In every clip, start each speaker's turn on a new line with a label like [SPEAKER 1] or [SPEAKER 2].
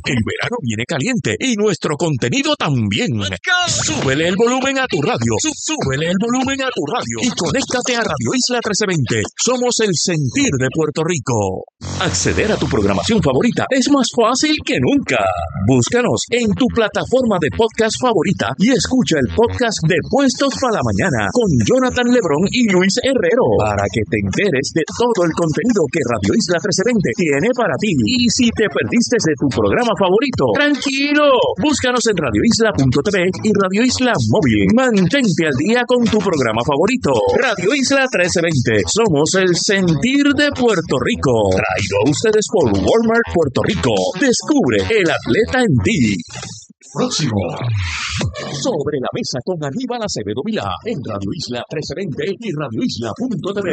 [SPEAKER 1] El verano viene caliente y nuestro contenido también. Súbele el volumen a tu radio. Súbele el volumen a tu radio. Y conéctate a Radio Isla 1320. Somos el sentir de Puerto Rico. Acceder a tu programación favorita es más fácil que nunca. Búscanos en tu plataforma de podcast favorita y escucha el podcast de Puestos para la Mañana con Jonathan Lebrón y Luis Herrero para que te enteres de todo el contenido que Radio Isla 1320 tiene para ti. Y si te perdiste de tu programa favorito, tranquilo, búscanos en radioisla.tv y Radio Isla Móvil. Mantente al día con tu programa favorito. Radio Isla 1320. Somos el sentir de Puerto Rico. Traído a ustedes por Walmart Puerto Rico. Descubre el atleta en ti. Próximo. Sobre la mesa con Aníbal Acevedo Vilá en Radio Isla 1320 y radioisla.tv.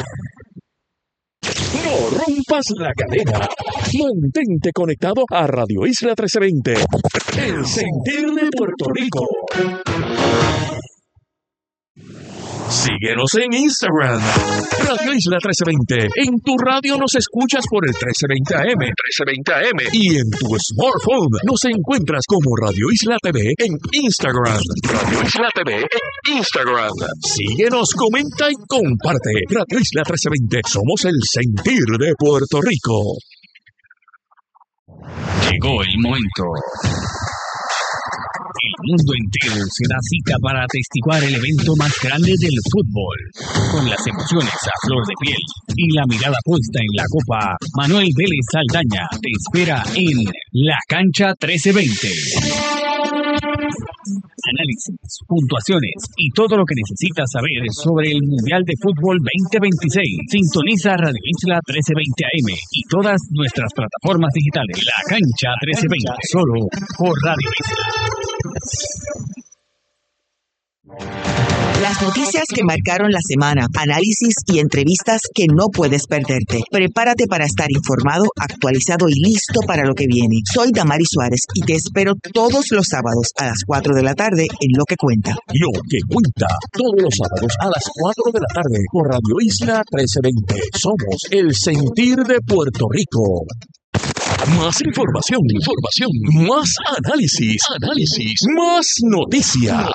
[SPEAKER 1] No rompas la cadena. Mantente conectado a Radio Isla 1320. El sentir de Puerto Rico. Síguenos en Instagram, Radio Isla 1320. En tu radio nos escuchas por el 1320 AM, y en tu smartphone nos encuentras como Radio Isla TV en Instagram. Radio Isla TV en Instagram. Síguenos, comenta y comparte. Radio Isla 1320. Somos el sentir de Puerto Rico.
[SPEAKER 2] Llegó el momento. El mundo entero se da cita para atestiguar el evento más grande del fútbol. Con las emociones a flor de piel y la mirada puesta en la copa, Manuel Vélez Saldaña te espera en La Cancha 1320. Análisis, puntuaciones y todo lo que necesitas saber sobre el Mundial de Fútbol 2026. Sintoniza Radio Isla 1320 AM y todas nuestras plataformas digitales. La Cancha 1320, solo por Radio Isla.
[SPEAKER 3] Las noticias que marcaron la semana, análisis y entrevistas que no puedes perderte. Prepárate para estar informado, actualizado y listo para lo que viene. Soy Damari Suárez y te espero todos los sábados a las 4 de la tarde en Lo que Cuenta.
[SPEAKER 1] Lo que Cuenta, todos los sábados a las 4 de la tarde por Radio Isla 1320. Somos el sentir de Puerto Rico. Más información, más análisis, más noticias.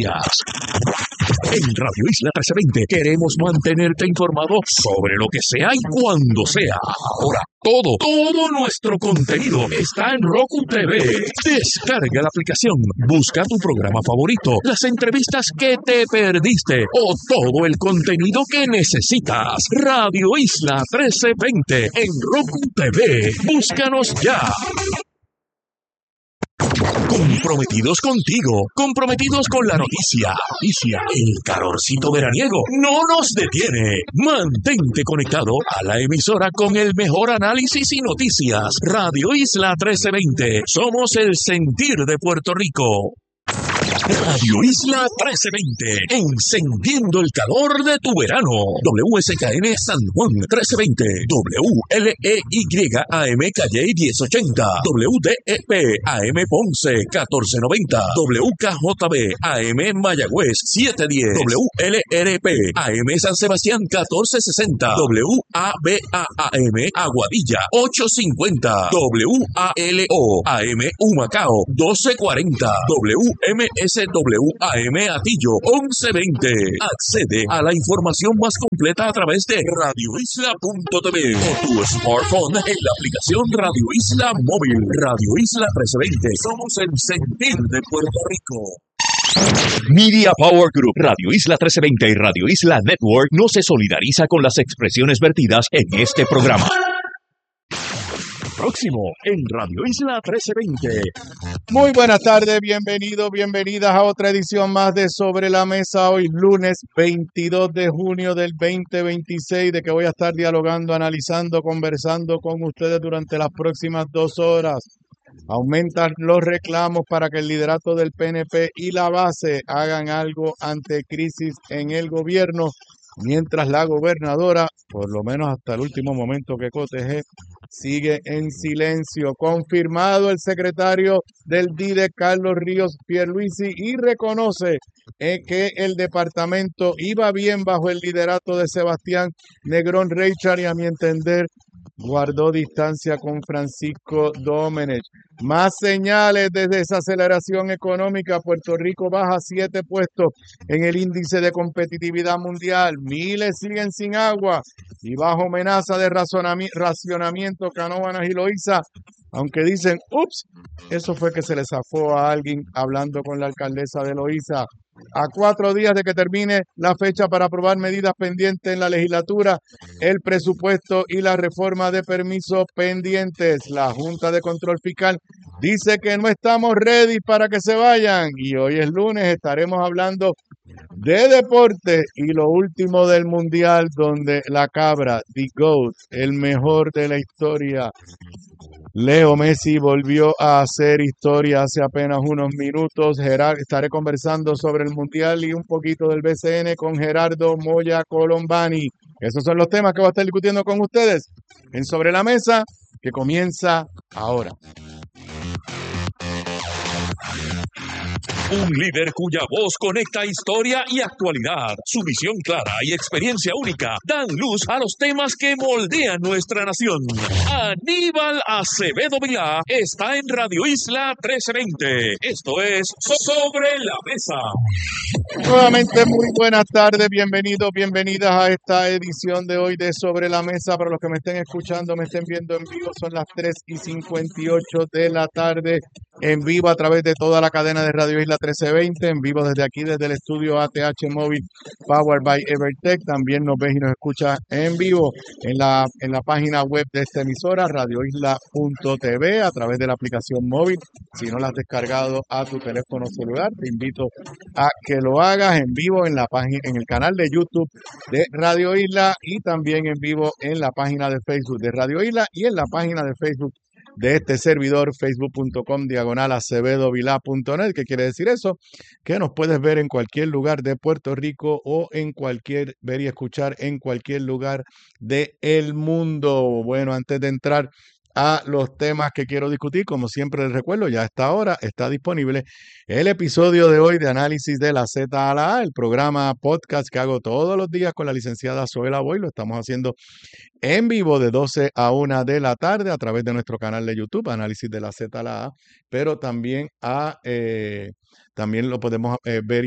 [SPEAKER 1] En Radio Isla 1320 queremos mantenerte informado sobre lo que sea y cuando sea. Ahora, todo nuestro contenido está en Roku TV. Descarga la aplicación, busca tu programa favorito, las entrevistas que te perdiste o todo el contenido que necesitas. Radio Isla 1320 en Roku TV. Búscanos ya. Comprometidos contigo, comprometidos con la noticia. El calorcito veraniego no nos detiene. Mantente conectado a la emisora con el mejor análisis y noticias. Radio Isla 1320. Somos el sentir de Puerto Rico. Radio Isla 1320, encendiendo el calor de tu verano. WSKN San Juan 1320, WLEY AM Calle 1080, WDEP AM Ponce 1490, WKJB AM Mayagüez 710, WLRP AM San Sebastián 1460, WABA AM Aguadilla 850, WALO AM Humacao 1240, WMSWAM Atillo 1120. Accede a la información más completa a través de radioisla.tv o tu smartphone en la aplicación Radio Isla Móvil. Radio Isla 1320. Somos el sentir de Puerto Rico. Media Power Group, Radio Isla 1320 y Radio Isla Network no se solidariza con las expresiones vertidas en este programa. Próximo en Radio Isla 1320.
[SPEAKER 4] Muy buenas tardes, bienvenidas a otra edición más de Sobre la Mesa. Hoy lunes 22 de junio del 2026, de que voy a estar dialogando, analizando, conversando con ustedes durante las próximas 2 horas. Aumentan los reclamos para que el liderato del PNP y la base hagan algo ante crisis en el gobierno, mientras la gobernadora, por lo menos hasta el último momento que cotejé, sigue en silencio. Confirmado el secretario del DIDE, Carlos Ríos Pierluisi, y reconoce que el departamento iba bien bajo el liderato de Sebastián Negrón Reichard y a mi entender guardó distancia con Francisco Domenech. Más señales de desaceleración económica. Puerto Rico baja 7 puestos en el índice de competitividad mundial. Miles siguen sin agua y bajo amenaza de racionamiento Canóvanas y Loíza. Aunque dicen, ups, eso fue que se le zafó a alguien hablando con la alcaldesa de Loíza. A 4 días de que termine la fecha para aprobar medidas pendientes en la legislatura, el presupuesto y la reforma de permisos pendientes. La Junta de Control Fiscal dice que no estamos ready para que se vayan. Y hoy es lunes, estaremos hablando de deporte y lo último del mundial, donde la cabra, the GOAT, el mejor de la historia, Leo Messi, volvió a hacer historia hace apenas unos minutos. Estaré conversando sobre el Mundial y un poquito del BCN con Gerardo Moya Colombani. Esos son los temas que voy a estar discutiendo con ustedes en Sobre la Mesa, que comienza ahora.
[SPEAKER 1] Un líder cuya voz conecta historia y actualidad. Su visión clara y experiencia única dan luz a los temas que moldean nuestra nación. Aníbal Acevedo Vilá está en Radio Isla 1320. Esto es Sobre la Mesa.
[SPEAKER 4] Nuevamente, muy buenas tardes, bienvenidos, bienvenidas a esta edición de hoy de Sobre la Mesa. Para los que me estén escuchando, me estén viendo en vivo, son las 3:58 de la tarde, en vivo a través de toda la cadena de Radio Isla 1320, en vivo desde aquí, desde el estudio ATH Móvil Powered by Evertech. También nos ves y nos escuchas en vivo en la página web de esta emisora, radioisla.tv, a través de la aplicación móvil. Si no la has descargado a tu teléfono celular, te invito a que lo hagas en vivo en la página, en el canal de YouTube de Radio Isla, y también en vivo en la página de Facebook de Radio Isla y en la página de Facebook de este servidor, facebook.com/acevedovilá.net. ¿Qué quiere decir eso? Que nos puedes ver en cualquier lugar de Puerto Rico o ver y escuchar en cualquier lugar del mundo. Bueno, antes de entrar a los temas que quiero discutir, como siempre les recuerdo, ya a esta hora está disponible el episodio de hoy de Análisis de la Z a la A, el programa podcast que hago todos los días con la licenciada Zoela Boy. Lo estamos haciendo en vivo de 12 a 1 de la tarde a través de nuestro canal de YouTube, Análisis de la Z a la A, pero también también lo podemos ver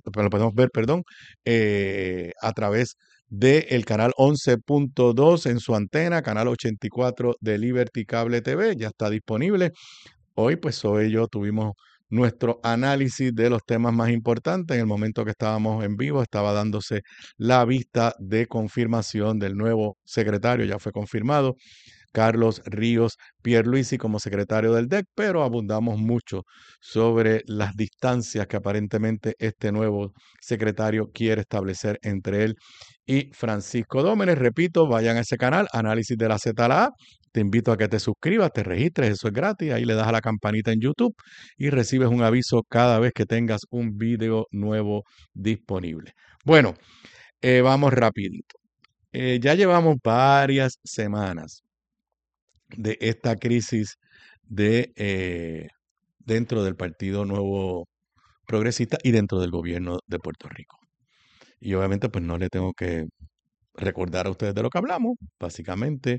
[SPEAKER 4] a través del canal 11.2 en su antena, canal 84 de Liberty Cable TV, ya está disponible. Hoy, pues, Zoe y yo tuvimos nuestro análisis de los temas más importantes. En el momento que estábamos en vivo, estaba dándose la vista de confirmación del nuevo secretario, ya fue confirmado, Carlos Ríos Pierluisi como secretario del DEC, pero abundamos mucho sobre las distancias que aparentemente este nuevo secretario quiere establecer entre él y Francisco Domenech. Repito, vayan a ese canal, Análisis de la Z a la A. Te invito a que te suscribas, te registres, eso es gratis. Ahí le das a la campanita en YouTube y recibes un aviso cada vez que tengas un video nuevo disponible. Bueno, vamos rapidito. Ya llevamos varias semanas de esta crisis dentro del Partido Nuevo Progresista y dentro del gobierno de Puerto Rico. Y obviamente, pues, no le tengo que recordar a ustedes de lo que hablamos. Básicamente,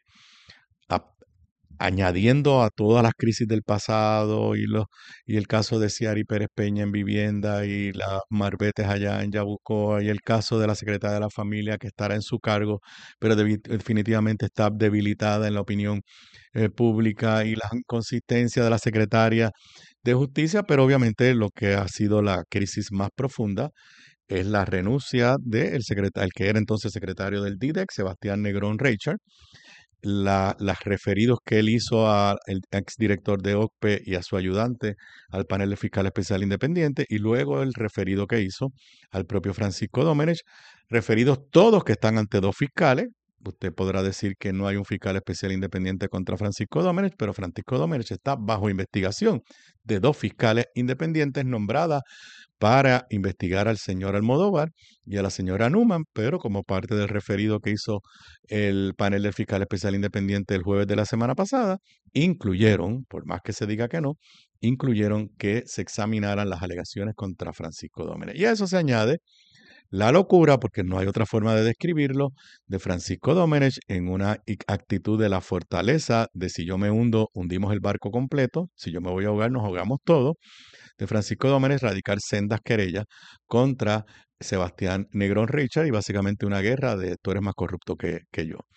[SPEAKER 4] añadiendo a todas las crisis del pasado y el caso de Ciari Pérez Peña en vivienda y las marbetes allá en Yabucoa y el caso de la secretaria de la familia que estará en su cargo, pero definitivamente está debilitada en la opinión pública, y la inconsistencia de la secretaria de Justicia, pero obviamente lo que ha sido la crisis más profunda es la renuncia del el que era entonces secretario del DIDEC, Sebastián Negrón Reichard, los referidos que él hizo al exdirector de OCPE y a su ayudante al panel de fiscal especial independiente, y luego el referido que hizo al propio Francisco Domenech, referidos todos que están ante dos fiscales. Usted podrá decir que no hay un fiscal especial independiente contra Francisco Domenech, pero Francisco Domenech está bajo investigación de dos fiscales independientes nombradas para investigar al señor Almodóvar y a la señora Numan, pero como parte del referido que hizo el panel del fiscal especial independiente el jueves de la semana pasada, incluyeron, por más que se diga que no, incluyeron que se examinaran las alegaciones contra Francisco Domenech. Y a eso se añade la locura, porque no hay otra forma de describirlo, de Francisco Domenech en una actitud de la fortaleza de si yo me hundo, hundimos el barco completo, si yo me voy a ahogar, nos ahogamos todos, de Francisco Domenech radicar sendas querellas contra Sebastián Negrón Richard y básicamente una guerra de tú eres más corrupto que yo.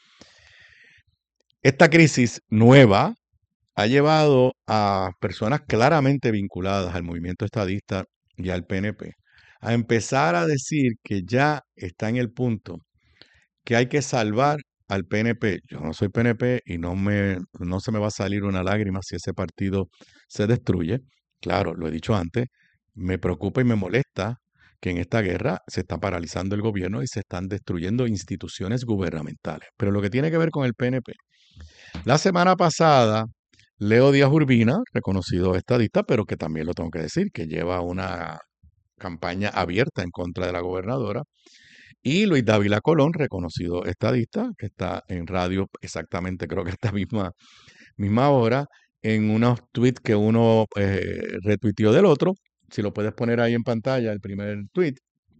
[SPEAKER 4] Esta crisis nueva ha llevado a personas claramente vinculadas al movimiento estadista y al PNP a empezar a decir que ya está en el punto que hay que salvar al PNP. Yo no soy PNP y no se me va a salir una lágrima si ese partido se destruye. Claro, lo he dicho antes, me preocupa y me molesta que en esta guerra se está paralizando el gobierno y se están destruyendo instituciones gubernamentales. Pero lo que tiene que ver con el PNP. La semana pasada, Leo Díaz Urbina, reconocido estadista, pero que también lo tengo que decir, que lleva una campaña abierta en contra de la gobernadora, y Luis Dávila Colón, reconocido estadista, que está en radio exactamente, creo que a esta misma hora, en unos tweets que uno retuiteó del otro. Si lo puedes poner ahí en pantalla, el primer tweet.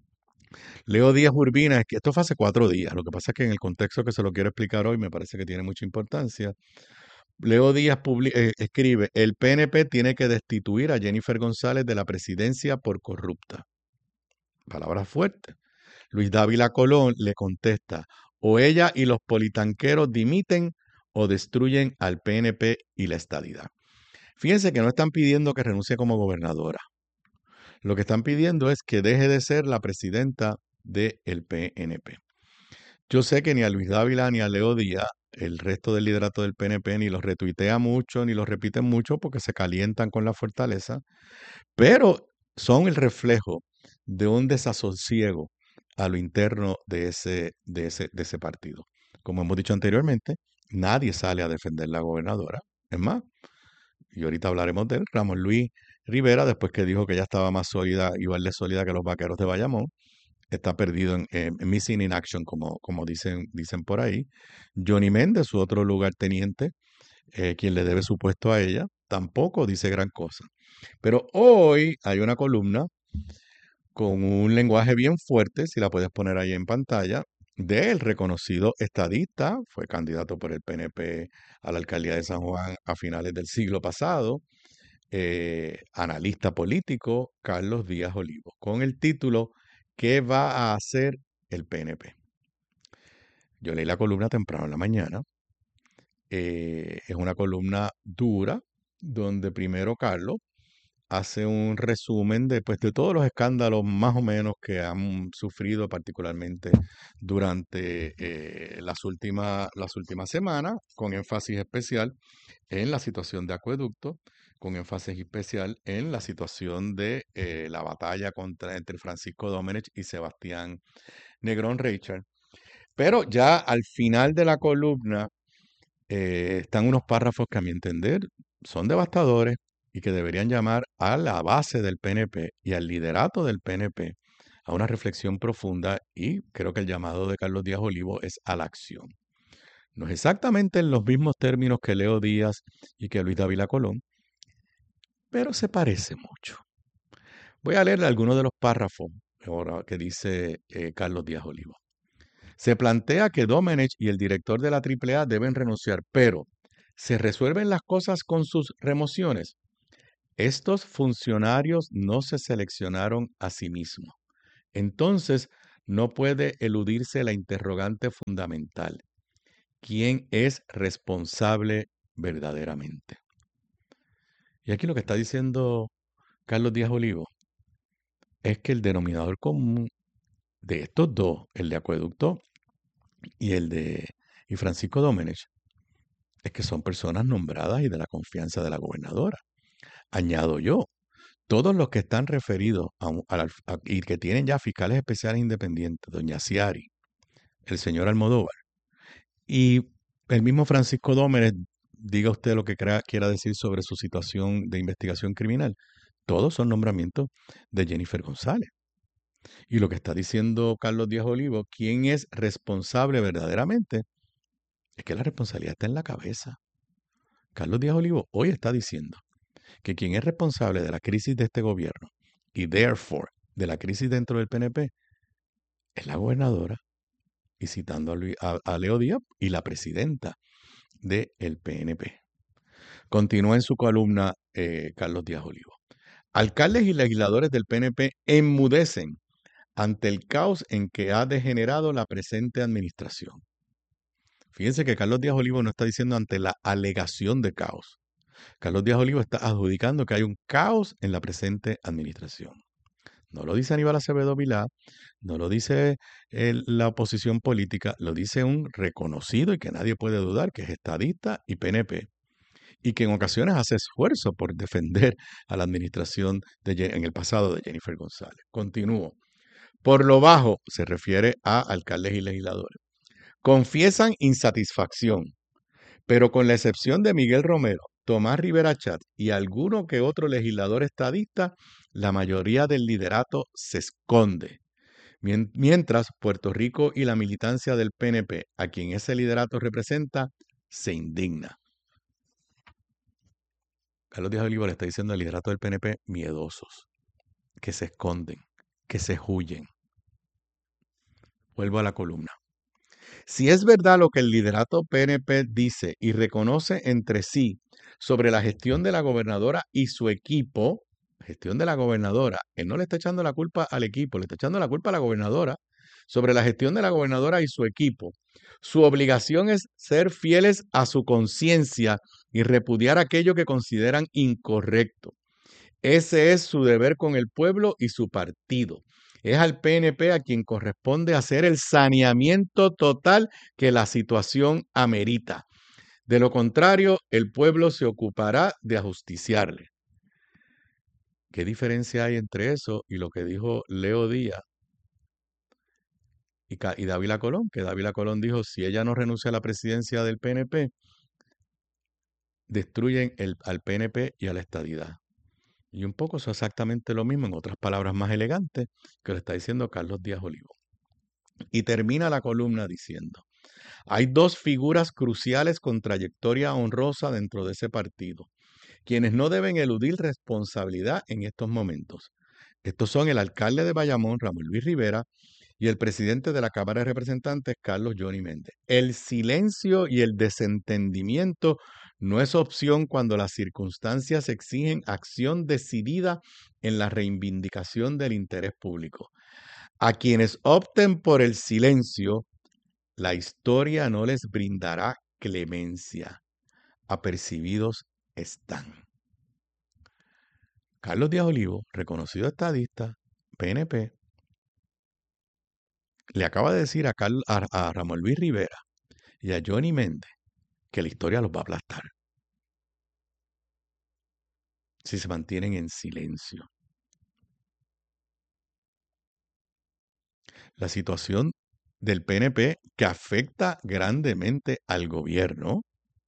[SPEAKER 4] Leo Díaz Urbina, es que esto fue hace 4 días, lo que pasa es que en el contexto que se lo quiero explicar hoy me parece que tiene mucha importancia. Leo Díaz escribe, el PNP tiene que destituir a Jennifer González de la presidencia por corrupta. Palabras fuertes. Luis Dávila Colón le contesta, o ella y los politanqueros dimiten o destruyen al PNP y la estadidad. Fíjense que no están pidiendo que renuncie como gobernadora. Lo que están pidiendo es que deje de ser la presidenta del PNP. Yo sé que ni a Luis Dávila ni a Leo Díaz, el resto del liderato del PNP, ni los retuitea mucho, ni los repiten mucho porque se calientan con la fortaleza, pero son el reflejo de un desasosiego a lo interno de ese partido. Como hemos dicho anteriormente, nadie sale a defender la gobernadora. Es más, y ahorita hablaremos de él, Ramón Luis Rivera, después que dijo que ella estaba más sólida, igual de sólida que los vaqueros de Bayamón, está perdido en missing in action, como dicen por ahí. Johnny Méndez, su otro lugarteniente, quien le debe su puesto a ella, tampoco dice gran cosa. Pero hoy hay una columna con un lenguaje bien fuerte, si la puedes poner ahí en pantalla, del reconocido estadista, fue candidato por el PNP a la alcaldía de San Juan a finales del siglo pasado, analista político, Carlos Díaz Olivo, con el título ¿Qué va a hacer el PNP? Yo leí la columna temprano en la mañana. Es una columna dura, donde primero Carlos hace un resumen de todos los escándalos más o menos que han sufrido particularmente durante las últimas semanas, con énfasis especial en la situación de Acueducto, con énfasis especial en la situación de la batalla entre Francisco Domenech y Sebastián Negrón Richard. Pero ya al final de la columna están unos párrafos que a mi entender son devastadores y que deberían llamar a la base del PNP y al liderato del PNP a una reflexión profunda, y creo que el llamado de Carlos Díaz Olivo es a la acción. No es exactamente en los mismos términos que Leo Díaz y que Luis Dávila Colón, pero se parece mucho. Voy a leer algunos de los párrafos ahora que dice Carlos Díaz Olivo. Se plantea que Domenech y el director de la AAA deben renunciar, pero ¿se resuelven las cosas con sus remociones? Estos funcionarios no se seleccionaron a sí mismos. Entonces, no puede eludirse la interrogante fundamental. ¿Quién es responsable verdaderamente? Y aquí lo que está diciendo Carlos Díaz Olivo es que el denominador común de estos dos, el de Acueducto y Francisco Domenech, es que son personas nombradas y de la confianza de la gobernadora. Añado yo, todos los que están referidos y que tienen ya fiscales especiales independientes, doña Ciari, el señor Almodóvar, y el mismo Francisco Domenech, diga usted lo que quiera decir sobre su situación de investigación criminal, todos son nombramientos de Jennifer González. Y lo que está diciendo Carlos Díaz Olivo, ¿quién es responsable verdaderamente? Es que la responsabilidad está en la cabeza. Carlos Díaz Olivo hoy está diciendo que quien es responsable de la crisis de este gobierno y therefore de la crisis dentro del PNP es la gobernadora, y citando a Leo Díaz y la presidenta del PNP. Continúa en su columna Carlos Díaz Olivo. Alcaldes y legisladores del PNP enmudecen ante el caos en que ha degenerado la presente administración. Fíjense que Carlos Díaz Olivo no está diciendo ante la alegación de caos. Carlos Díaz Olivo está adjudicando que hay un caos en la presente administración. No lo dice Aníbal Acevedo Vilá, no lo dice la oposición política, lo dice un reconocido y que nadie puede dudar que es estadista y PNP, y que en ocasiones hace esfuerzo por defender a la administración en el pasado de Jennifer González. Continúo. Por lo bajo se refiere a alcaldes y legisladores. Confiesan insatisfacción, pero con la excepción de Miguel Romero, Tomás Rivera Chat y alguno que otro legislador estadista, la mayoría del liderato se esconde. Mientras Puerto Rico y la militancia del PNP, a quien ese liderato representa, se indigna. Carlos Díaz Olivo le está diciendo al liderato del PNP miedosos, que se esconden, que se huyen. Vuelvo a la columna. Si es verdad lo que el liderato PNP dice y reconoce entre sí sobre la gestión de la gobernadora y su equipo, gestión de la gobernadora, él no le está echando la culpa al equipo, le está echando la culpa a la gobernadora, sobre la gestión de la gobernadora y su equipo. Su obligación es ser fieles a su conciencia y repudiar aquello que consideran incorrecto. Ese es su deber con el pueblo y su partido. Es al PNP a quien corresponde hacer el saneamiento total que la situación amerita. De lo contrario, el pueblo se ocupará de ajusticiarle. ¿Qué diferencia hay entre eso y lo que dijo Leo Díaz y Dávila Colón? Que Dávila Colón dijo, si ella no renuncia a la presidencia del PNP, destruyen al PNP y a la estadidad. Y un poco eso es exactamente lo mismo, en otras palabras más elegantes, que lo está diciendo Carlos Díaz Olivo. Y termina la columna diciendo, hay dos figuras cruciales con trayectoria honrosa dentro de ese partido, quienes no deben eludir responsabilidad en estos momentos. Estos son el alcalde de Bayamón, Ramón Luis Rivera, y el presidente de la Cámara de Representantes, Carlos Johnny Méndez. El silencio y el desentendimiento no es opción cuando las circunstancias exigen acción decidida en la reivindicación del interés público. A quienes opten por el silencio, la historia no les brindará clemencia. Apercibidos están. Carlos Díaz Olivo, reconocido estadista, PNP, le acaba de decir a Ramón Luis Rivera y a Johnny Méndez que la historia los va a aplastar si se mantienen en silencio. La situación del PNP que afecta grandemente al gobierno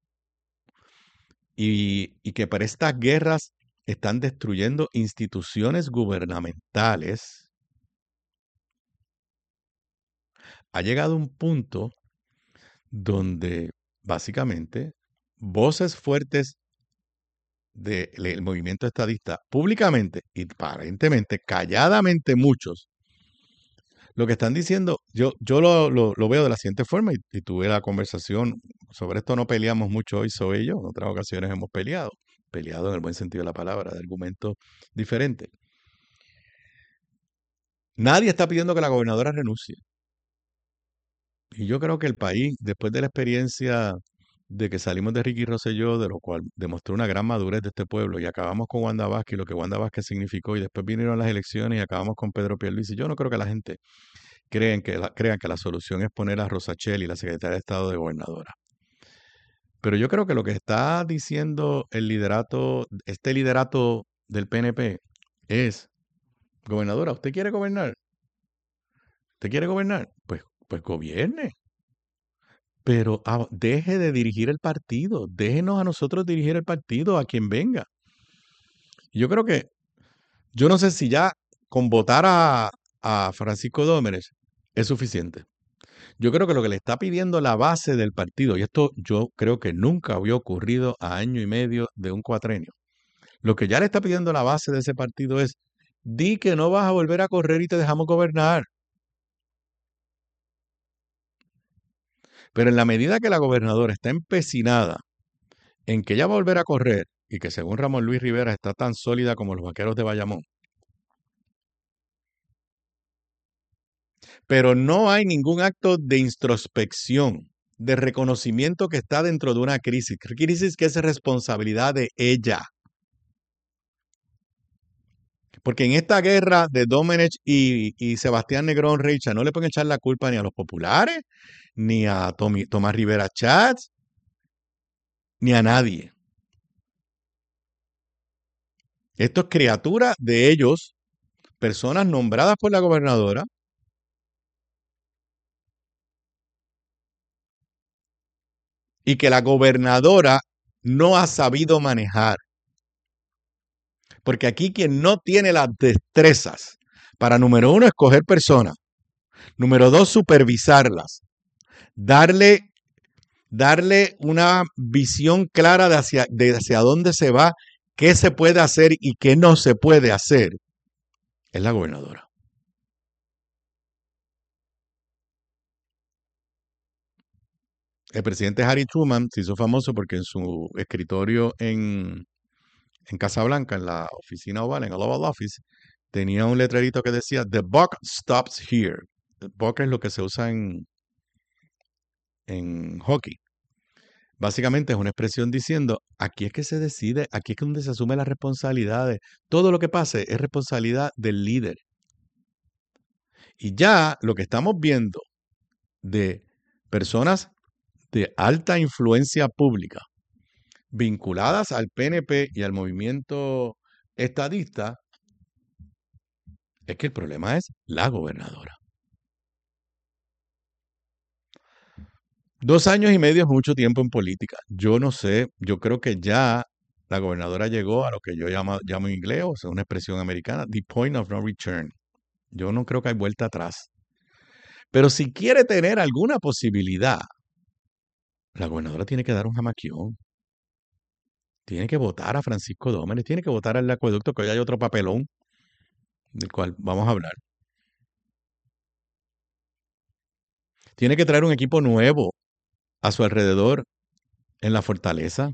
[SPEAKER 4] y que para estas guerras están destruyendo instituciones gubernamentales, ha llegado a un punto donde básicamente voces fuertes del movimiento estadista, públicamente y aparentemente, calladamente muchos, lo que están diciendo, yo lo veo de la siguiente forma, y tuve la conversación, sobre esto no peleamos mucho hoy, Zoe y yo, en otras ocasiones hemos peleado en el buen sentido de la palabra, de argumentos diferentes. Nadie está pidiendo que la gobernadora renuncie. Y yo creo que el país, después de la experiencia de que salimos de Ricky Rosselló, de lo cual demostró una gran madurez de este pueblo, y acabamos con Wanda Vázquez, lo que Wanda Vázquez significó, y después vinieron las elecciones y acabamos con Pedro Pierluisi. Yo no creo que la gente crean que la solución es poner a Rosachel y la secretaria de Estado de gobernadora. Pero yo creo que lo que está diciendo este liderato del PNP es, gobernadora, ¿usted quiere gobernar? ¿Usted quiere gobernar? Pues gobierne. Pero deje de dirigir el partido. Déjenos a nosotros dirigir el partido, a quien venga. Yo creo que, yo no sé si ya con votar a Francisco Dómenes es suficiente. Yo creo que lo que le está pidiendo la base del partido, y esto yo creo que nunca había ocurrido a año y medio de un cuatrenio, Lo que ya le está pidiendo la base de ese partido es, di que no vas a volver a correr y te dejamos gobernar. Pero en la medida que la gobernadora está empecinada en que ella va a volver a correr y que según Ramón Luis Rivera está tan sólida como los Vaqueros de Bayamón, pero no hay ningún acto de introspección, de reconocimiento que está dentro de una crisis que es responsabilidad de ella. Porque en esta guerra de Domenech y Sebastián Negrón Reicha no le pueden echar la culpa ni a los populares, ni a Tomás Rivera Chats, ni a nadie. Esto es criatura de ellos, personas nombradas por la gobernadora, y que la gobernadora no ha sabido manejar. Porque aquí quien no tiene las destrezas para, número uno, escoger personas, número dos, supervisarlas, darle una visión clara de hacia dónde se va, qué se puede hacer y qué no se puede hacer, es la gobernadora. El presidente Harry Truman se hizo famoso porque en su escritorio en Casa Blanca, en la oficina oval, en el Oval Office, tenía un letrerito que decía, "The buck stops here". El buck es lo que se usa en hockey. Básicamente es una expresión diciendo, aquí es que se decide, aquí es que donde se asume las responsabilidades. Todo lo que pase es responsabilidad del líder. Y ya lo que estamos viendo de personas de alta influencia pública vinculadas al PNP y al movimiento estadista, es que el problema es la gobernadora. 2 años y medio es mucho tiempo en política. Yo no sé, yo creo que ya la gobernadora llegó a lo que yo llamo en inglés, o sea, una expresión americana, the point of no return. Yo no creo que hay vuelta atrás. Pero si quiere tener alguna posibilidad, la gobernadora tiene que dar un jamaquión. Tiene que votar a Francisco Dómenes, tiene que votar al acueducto, que hoy hay otro papelón del cual vamos a hablar. Tiene que traer un equipo nuevo a su alrededor en la fortaleza.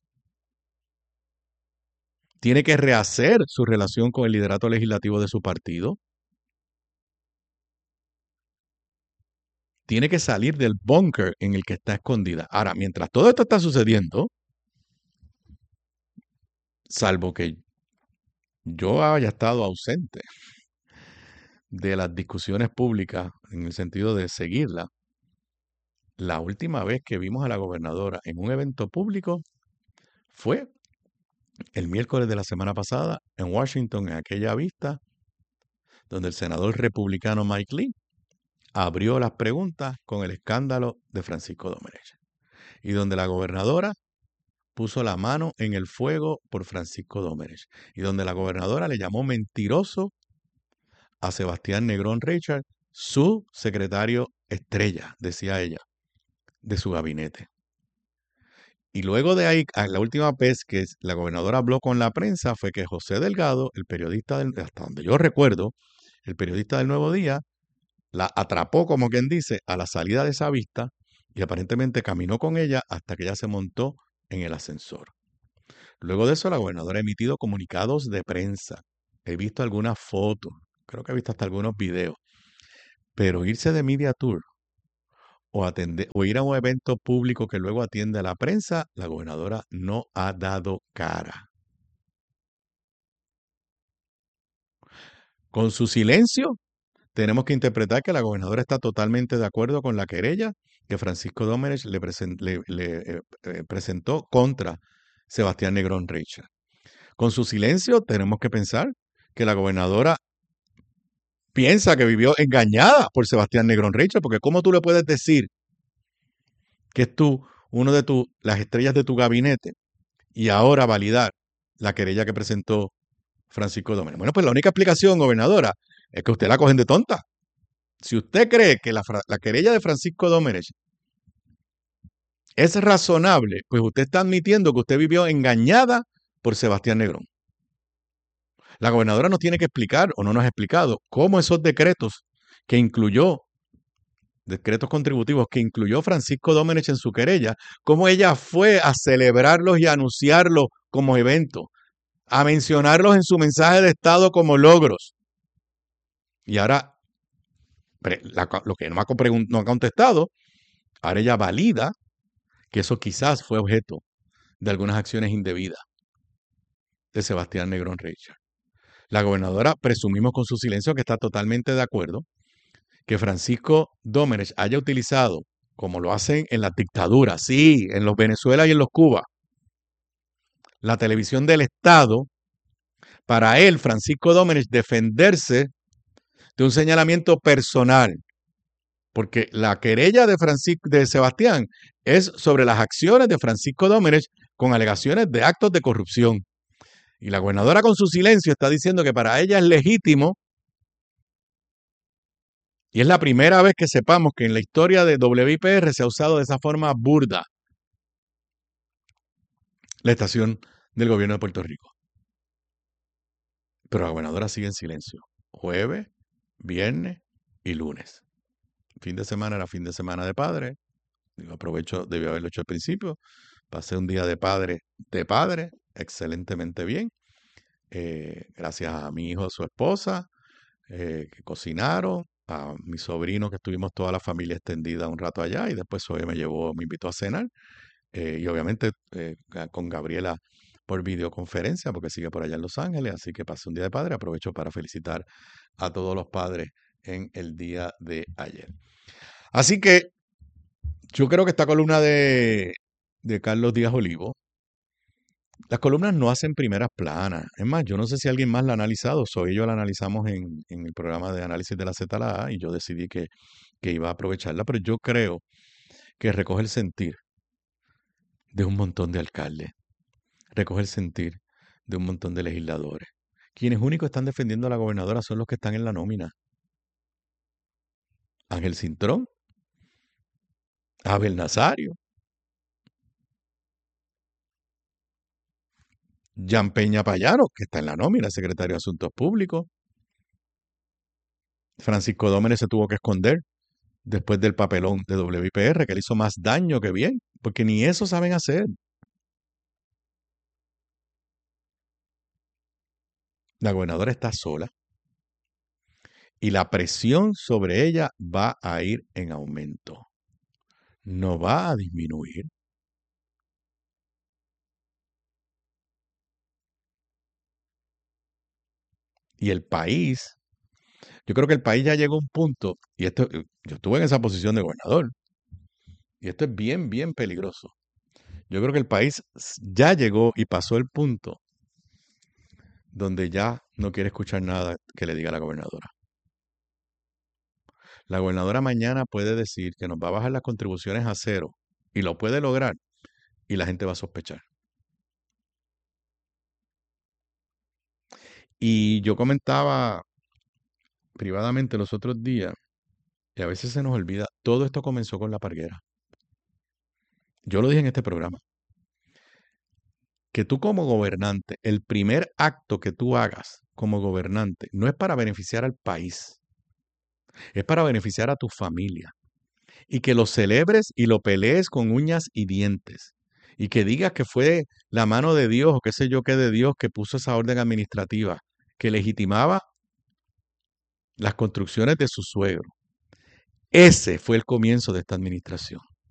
[SPEAKER 4] Tiene que rehacer su relación con el liderato legislativo de su partido. Tiene que salir del búnker en el que está escondida. Ahora, mientras todo esto está sucediendo, salvo que yo haya estado ausente de las discusiones públicas en el sentido de seguirla, la última vez que vimos a la gobernadora en un evento público fue el miércoles de la semana pasada en Washington, en aquella vista donde el senador republicano Mike Lee abrió las preguntas con el escándalo de Francisco Domenech y donde la gobernadora puso la mano en el fuego por Francisco Domenech y donde la gobernadora le llamó mentiroso a Sebastián Negrón Reichard, su secretario estrella, decía ella, de su gabinete. Y luego de ahí, la última vez que la gobernadora habló con la prensa fue que José Delgado, el periodista, hasta donde yo recuerdo, el periodista del Nuevo Día, la atrapó, como quien dice, a la salida de esa vista y aparentemente caminó con ella hasta que ella se montó en el ascensor. Luego de eso, la gobernadora ha emitido comunicados de prensa. He visto algunas fotos, creo que he visto hasta algunos videos. Pero irse de media tour o ir a un evento público que luego atiende a la prensa, la gobernadora no ha dado cara. Con su silencio, tenemos que interpretar que la gobernadora está totalmente de acuerdo con la querella que Francisco Domenech le presentó contra Sebastián Negrón Reichard. Con su silencio, tenemos que pensar que la gobernadora piensa que vivió engañada por Sebastián Negrón Reichard, porque ¿cómo tú le puedes decir que es uno de las estrellas de tu gabinete y ahora validar la querella que presentó Francisco Domenech? Bueno, pues la única explicación, gobernadora, es que usted la cogen de tonta. Si usted cree que la querella de Francisco Domenech es razonable, pues usted está admitiendo que usted vivió engañada por Sebastián Negrón. La gobernadora nos tiene que explicar, o no nos ha explicado, cómo esos decretos contributivos que incluyó Francisco Domenech en su querella, cómo ella fue a celebrarlos y a anunciarlos como evento, a mencionarlos en su mensaje de Estado como logros. Y ahora, lo que no ha contestado, ahora ella valida que eso quizás fue objeto de algunas acciones indebidas de Sebastián Negrón Richard. La gobernadora, presumimos con su silencio que está totalmente de acuerdo que Francisco Domenech haya utilizado, como lo hacen en las dictaduras, sí, en los Venezuela y en los Cuba, la televisión del Estado, para él, Francisco Domenech, defenderse de un señalamiento personal, porque la querella de Sebastián es sobre las acciones de Francisco Domenech con alegaciones de actos de corrupción. Y la gobernadora con su silencio está diciendo que para ella es legítimo, y es la primera vez que sepamos que en la historia de WIPR se ha usado de esa forma burda la estación del gobierno de Puerto Rico. Pero la gobernadora sigue en silencio. Jueves, viernes y lunes. Fin de semana era fin de semana de padre. Aprovecho, debí haberlo hecho al principio. Pasé un día de padre, excelentemente bien. Gracias a mi hijo, a su esposa, que cocinaron, a mi sobrino, que estuvimos toda la familia extendida un rato allá, y después hoy me invitó a cenar, y obviamente con Gabriela por videoconferencia, porque sigue por allá en Los Ángeles, así que pasé un día de padre. Aprovecho para felicitar a todos los padres en el día de ayer. Así que yo creo que esta columna de Carlos Díaz Olivo, las columnas no hacen primeras planas. Es más, yo no sé si alguien más la ha analizado. Soy yo la analizamos en el programa de análisis de la ZLA, y yo decidí que iba a aprovecharla, pero yo creo que recoge el sentir de un montón de alcaldes, recoge el sentir de un montón de legisladores. Quienes únicos están defendiendo a la gobernadora son los que están en la nómina. Ángel Cintrón, Abel Nazario, Jan Peña Payaro, que está en la nómina, secretario de Asuntos Públicos. Francisco Domenech se tuvo que esconder después del papelón de WIPR, que le hizo más daño que bien, porque ni eso saben hacer. La gobernadora está sola y la presión sobre ella va a ir en aumento. No va a disminuir. Y el país, yo creo que el país ya llegó a un punto, y esto, yo estuve en esa posición de gobernador, y esto es bien, bien peligroso. Yo creo que el país ya llegó y pasó el punto donde ya no quiere escuchar nada que le diga la gobernadora. La gobernadora mañana puede decir que nos va a bajar las contribuciones a cero, y lo puede lograr, y la gente va a sospechar. Y yo comentaba privadamente los otros días, y a veces se nos olvida, todo esto comenzó con la parguera. Yo lo dije en este programa, que tú como gobernante, el primer acto que tú hagas como gobernante no es para beneficiar al país, es para beneficiar a tu familia. Y que lo celebres y lo pelees con uñas y dientes. Y que digas que fue la mano de Dios, o qué sé yo qué de Dios, que puso esa orden administrativa que legitimaba las construcciones de su suegro. Ese fue el comienzo de esta administración.